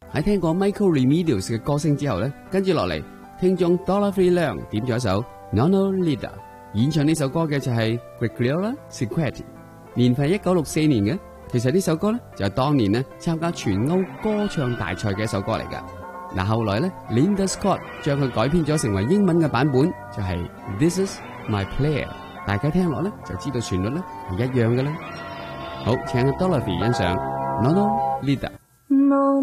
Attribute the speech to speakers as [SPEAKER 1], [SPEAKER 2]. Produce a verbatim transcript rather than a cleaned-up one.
[SPEAKER 1] 喺聽過 Michael Remedios 嘅歌聲之後咧，跟住落嚟，聽眾 Dorothy Leung 點咗一首 Nono Leader， 演唱呢首歌嘅就係 Gigliola Cinquetti， 年份一九六四年嘅。其實呢首歌咧就係當年咧參加全歐歌唱大賽嘅一首歌嚟噶。嗱，後來咧 Linda Scott 將佢改編咗成為英文嘅版本，就係 This Is My Player。大家聽落咧就知道旋律咧係一樣嘅啦。好，請 Dorothy 欣賞 Nono Leader。